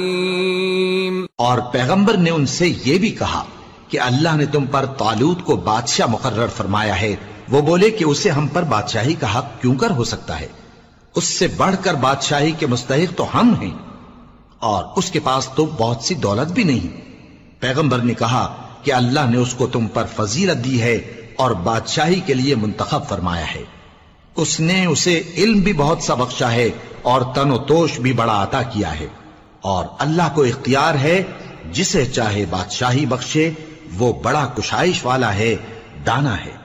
और पैगंबर ने उनसे ये भी कहा कि अल्लाह ने तुम पर तालूत को बादशाह मुकर्रर फरमाया है। वो बोले कि उसे हम पर बादशाही का हक क्यों कर हो सकता है, उससे बढ़कर बादशाही के मुस्तहिक तो हम हैं और उसके पास तो बहुत सी दौलत भी नहीं। पैगंबर ने कहा कि अल्लाह ने उसको तुम पर फजीलत दी है और बादशाही के लिए मुंतखब फरमाया है। उसने उसे इल्म भी बहुत सा बख्शा है और तनो तोश भी बड़ा अता किया है, और अल्लाह को इख्तियार है जिसे चाहे बादशाही बख्शे। वो बड़ा कुशाइश वाला है, दाना है।